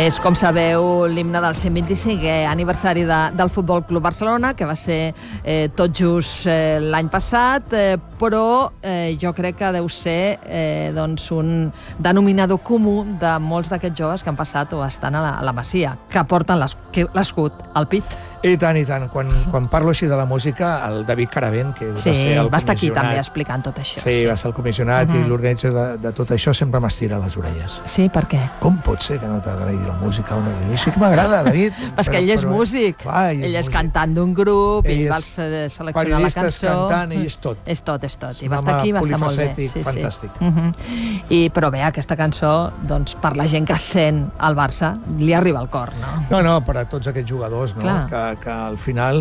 És, com sabeu, l'himne del 125è aniversari del Futbol Club Barcelona, que va ser tot just l'any passat, però jo crec que deu ser un denominador comú de molts d'aquests joves que han passat o estan a la Masia, que porten l'escut al pit. I tant, i tant. Quan parlo així de la música, el David Caravent, que va ser el comissionat... va estar aquí també explicant tot això. Sí, va ser el comissionat i l'organitzador de tot això, sempre m'estira les orelles. Sí, per què? Com pot ser que no t'agradi la música? A mi sí que m'agrada, David. Perquè ell és músic. Ell és cantant d'un grup, ell va seleccionar la cançó. Periodistes cantant, ell és tot. És tot. I va estar aquí, va estar molt bé. Fantàstic. Però bé, aquesta cançó, per la gent que sent el Barça, li arriba al cor, no? No, per a tots aquests jugadors, no? Que al final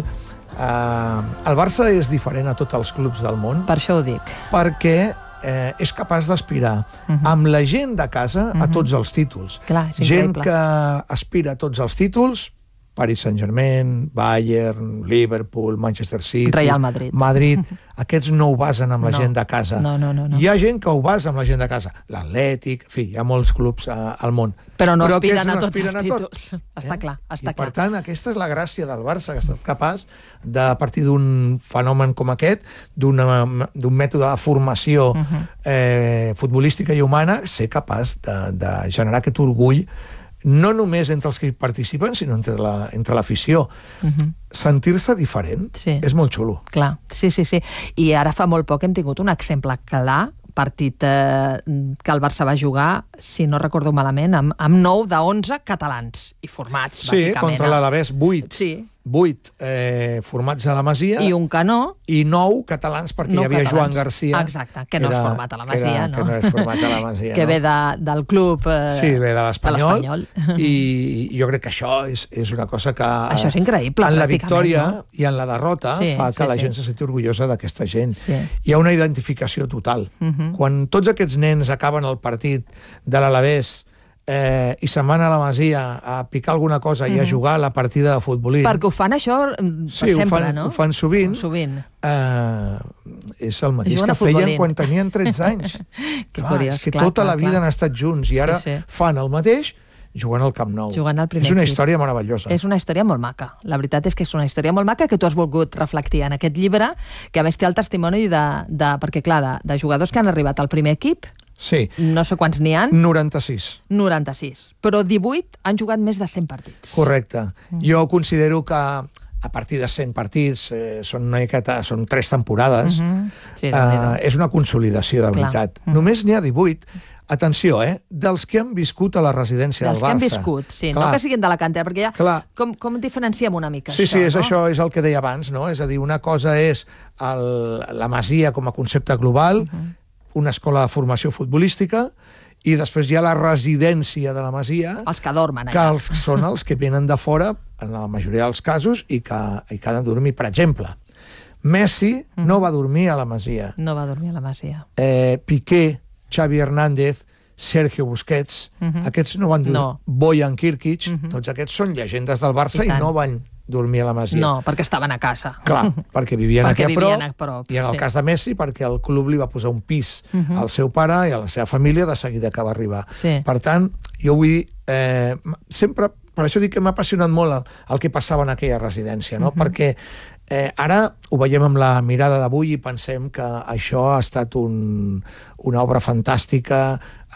el Barça és diferent a tots els clubs del món. Per això ho dic. Perquè és capaç d'aspirar amb la gent de casa a tots els títols. Clar, és increïble. Gent que aspira a tots els títols, Paris Saint-Germain, Bayern, Liverpool, Manchester City... Real Madrid. Aquests no ho basen amb la gent de casa. No. Hi ha gent que ho basa amb la gent de casa. L'Atlètic, en fi, hi ha molts clubs al món. Però no aspiren a tots els títols. Està clar. I per tant, aquesta és la gràcia del Barça, que ha estat capaç de, a partir d'un fenomen com aquest, d'un mètode de formació futbolística i humana, ser capaç de generar aquest orgull no només entre els que hi participen, sinó entre l'afició. Sentir-se diferent és molt xulo. Clar, sí. I ara fa molt poc hem tingut un exemple clar, partit que el Barça va jugar, si no recordo malament, amb 9 de 11 catalans i formats, bàsicament. Sí, contra l'Alavés, 8. Sí. 8 formats a la Masia. I un que no. I 9 catalans, perquè hi havia Joan Garcia. Exacte, que no és format a la Masia, no? Que no és format a la Masia, que ve del club... Sí, ve de l'Espanyol. I jo crec que això és una cosa que... Això és increïble, en la victòria i en la derrota fa que la gent se senti orgullosa d'aquesta gent. Hi ha una identificació total. Quan tots aquests nens acaben el partit de l'Alavés i se'n van a la Masia a picar alguna cosa i a jugar a la partida de futbolí. Perquè ho fan això sempre, no? Sí, ho fan sovint. És el mateix que feien quan tenien 13 anys. Que curiós. És que tota la vida han estat junts i ara fan el mateix jugant al Camp Nou. Jugant al primer equip. És una història meravellosa. És una història molt maca. La veritat és que és una història molt maca que tu has volgut reflectir en aquest llibre, que a més té el testimoni perquè, clar, de jugadors que han arribat al primer equip. Sí. No sé quants n'hi ha. 96. Però 18 han jugat més de 100 partits. Correcte. Jo considero que a partir de 100 partits són 3 temporades. És una consolidació, de veritat. Només n'hi ha 18. Atenció, dels que han viscut a la residència del Barça. Dels que han viscut, sí. No que siguin de la cantera, perquè ja... Com diferenciem una mica això, no? Sí, això és el que deia abans, no? És a dir, una cosa és la Masia com a concepte global, una escola de formació futbolística, i després hi ha la residència de la Masia, els que dormen allà, que són els que venen de fora, en la majoria dels casos, i que han de dormir. Per exemple, Messi no va dormir a la Masia. No va dormir a la Masia. Piqué, Xavi Hernández, Sergio Busquets, aquests no van dormir. Bojan Kirkic, tots aquests són llegendes del Barça i no van dormir a la Masia. No, perquè estaven a casa. Clar, perquè vivien aquí a prop, i en el cas de Messi, perquè el club li va posar un pis al seu pare i a la seva família de seguida que va arribar. Per tant, jo vull dir, sempre, per això dic que m'ha apassionat molt el que passava en aquella residència, no? Perquè ara ho veiem amb la mirada d'avui i pensem que això ha estat una obra fantàstica,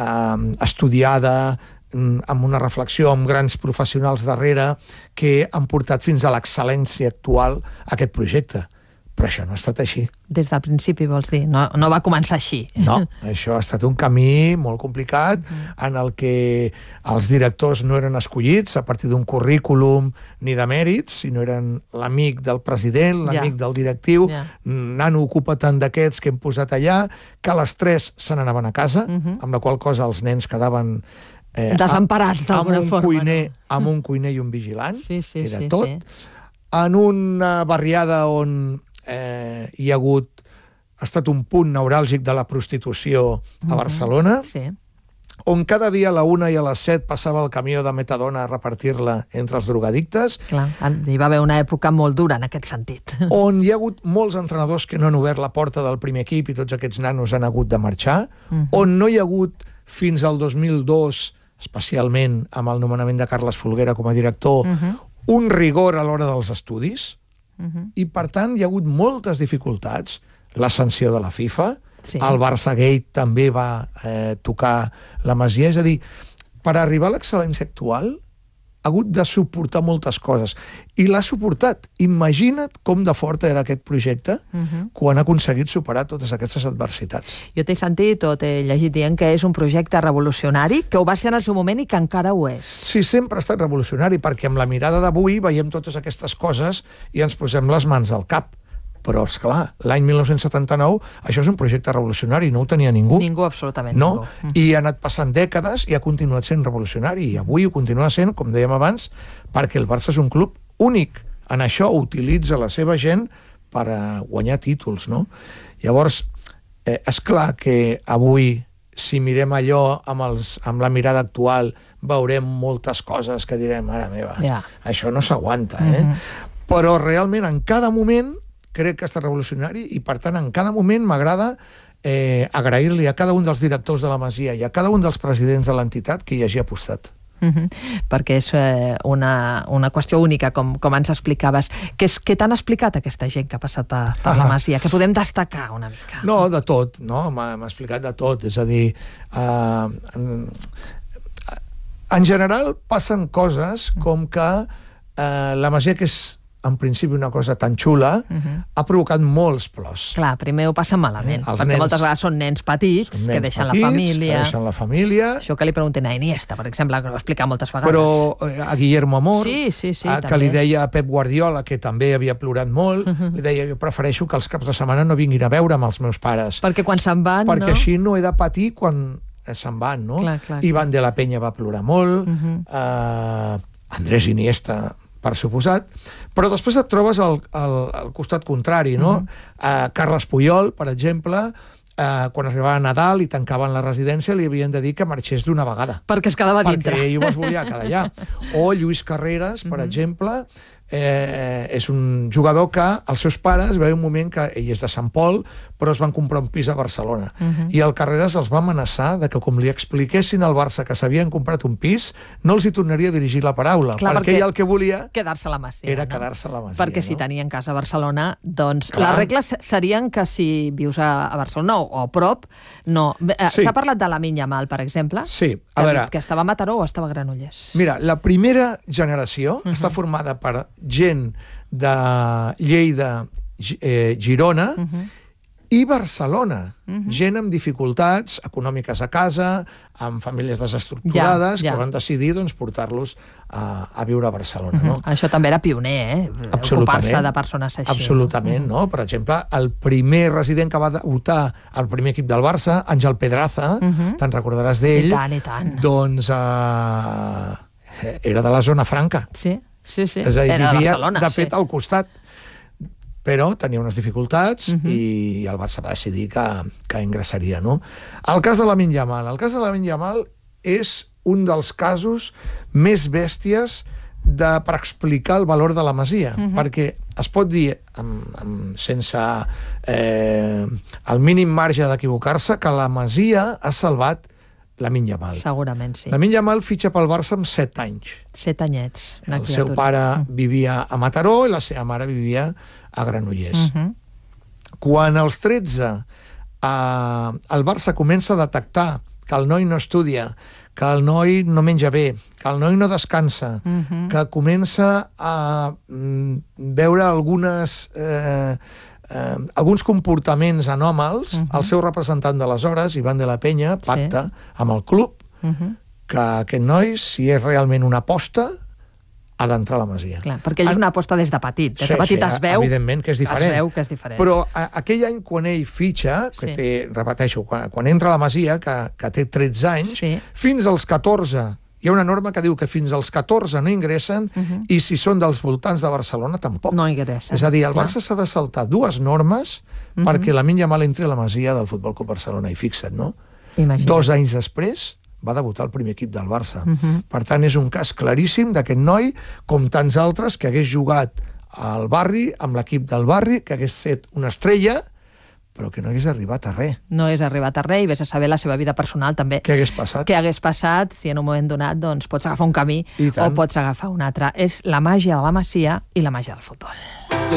estudiada, amb una reflexió, amb grans professionals darrere, que han portat fins a l'excel·lència actual aquest projecte. Però això no ha estat així. Des del principi, vols dir? No va començar així. No, això ha estat un camí molt complicat, en el que els directors no eren escollits a partir d'un currículum ni de mèrits, sinó eren l'amic del president, l'amic del directiu, nano, ocupa tant d'aquests que hem posat allà, que les 3 se n'anaven a casa, amb la qual cosa els nens quedaven desemparats d'alguna forma. Amb un cuiner i un vigilant, era tot. Sí. En una barriada on hi ha estat un punt neuràlgic de la prostitució a Barcelona, on cada dia a la 1 i a les 7 passava el camió de metadona a repartir-la entre els drogadictes. Clar, hi va haver una època molt dura en aquest sentit. On hi ha hagut molts entrenadors que no han obert la porta del primer equip i tots aquests nanos han hagut de marxar. On no hi ha hagut fins al 2002 especialment amb el nomenament de Carles Folguera com a director, un rigor a l'hora dels estudis, i per tant hi ha hagut moltes dificultats. La sanció de la FIFA, el Barça Gate també va tocar la Masia, és a dir, per arribar a l'excel·lència actual ha hagut de suportar moltes coses. I l'ha suportat. Imagina't com de fort era aquest projecte quan ha aconseguit superar totes aquestes adversitats. Jo t'he sentit o t'he llegit dient que és un projecte revolucionari, que ho va ser en el seu moment i que encara ho és. Sí, sempre ha estat revolucionari, perquè amb la mirada d'avui veiem totes aquestes coses i ens posem les mans al cap. Però, esclar, l'any 1979 això és un projecte revolucionari, no ho tenia ningú. Ningú, absolutament ningú. I ha anat passant dècades i ha continuat sent revolucionari. I avui ho continua sent, com dèiem abans, perquè el Barça és un club únic. En això utilitza la seva gent per guanyar títols, no? Llavors, és clar que avui, si mirem allò amb la mirada actual, veurem moltes coses que direm, mare meva, això no s'aguanta, Però realment, en cada moment, crec que ha estat revolucionari i, per tant, en cada moment m'agrada agrair-li a cada un dels directors de la Masia i a cada un dels presidents de l'entitat que hi hagi apostat. Perquè és una qüestió única, com ens explicaves. Què t'han explicat aquesta gent que ha passat per la Masia? Que podem destacar una mica? No, de tot, no? M'ha explicat de tot. És a dir, en general passen coses com que la Masia, que és en principi una cosa tan xula, ha provocat molts plors. Clar, primer ho passen malament, perquè moltes vegades són nens petits que deixen la família. Això que li pregunten a Iniesta, per exemple, que ho explica moltes vegades. Però a Guillermo Amor, que li deia a Pep Guardiola, que també havia plorat molt, li deia, jo prefereixo que els caps de setmana no vinguin a veure amb els meus pares. Perquè quan se'n van, no? Perquè així no he de patir quan se'n van, no? Ivan de la Peña va plorar molt, Andrés Iniesta, per suposat, però després et trobes al costat contrari, no? Carles Puyol, per exemple, quan arribava a Nadal i tancaven la residència, li havien de dir que marxés d'una vegada. Perquè es quedava dintre. Perquè ell es volia quedar allà. O Lluís Carreras, per exemple, és un jugador que els seus pares, va haver un moment que ell és de Sant Pol, però es van comprar un pis a Barcelona. I el Carreras els va amenaçar de que com li expliquessin al Barça que s'havien comprat un pis, no els hi tornaria a dirigir la paraula. Perquè ell el que volia quedar-se a la Masia. Era quedar-se a la Masia. Perquè si tenien casa a Barcelona, doncs les regles serien que si vius a Barcelona o a prop, no. S'ha parlat de Lamine Yamal, per exemple? Sí. A veure, que estava a Mataró o estava a Granollers? Mira, la primera generació està formada per gent de Lleida, Girona i Barcelona. Gent amb dificultats econòmiques a casa, amb famílies desestructurades, que van decidir portar-los a viure a Barcelona. No? Això també era pioner, ocupar-se de persones així. Absolutament, no? Per exemple, el primer resident que va debutar al primer equip del Barça, Àngel Pedraza, te'n recordaràs d'ell, doncs era de la zona franca. Sí. És a dir, vivia, de fet, al costat. Però tenia unes dificultats i el Barça va decidir que ingressaria, no? El cas de Lamine Yamal. El cas de Lamine Yamal és un dels casos més bèsties per explicar el valor de la Masia, perquè es pot dir, sense el mínim marge d'equivocar-se, que la Masia ha salvat Lamine Yamal. Segurament, sí. Lamine Yamal fitxa pel Barça amb 7 anys. 7 anyets. El seu pare vivia a Mataró i la seva mare vivia a Granollers. Quan als 13 el Barça comença a detectar que el noi no estudia, que el noi no menja bé, que el noi no descansa, que comença a veure alguns comportaments anòmals, el seu representant d'aleshores, Ivan de la Peña, pacta amb el club que aquest noi, si és realment una aposta, ha d'entrar a la Masia. Clar, perquè ell és una aposta des de petit. Des de petit es veu... Evidentment que és diferent. Es veu que és diferent. Però aquell any, quan ell fitxa, que té, repeteixo, quan entra a la Masia, que té 13 anys, fins als 14... Hi ha una norma que diu que fins als 14 no ingressen i si són dels voltants de Barcelona tampoc. No ingressen. És a dir, el Barça s'ha de saltar 2 normes perquè Lamine Yamal entri a la Masia del Futbol Club Barcelona. I fixa't, no? 2 anys després va debutar el primer equip del Barça. Per tant, és un cas claríssim d'aquest noi, com tants altres, que hagués jugat al barri, amb l'equip del barri, que hagués set una estrella, però que no hagués arribat a res. No hagués arribat a res, i vés a saber la seva vida personal també. Què hagués passat? Què hagués passat si en un moment donat doncs, pots agafar un camí o pots agafar un altre. És la màgia de la Masia i la màgia del futbol.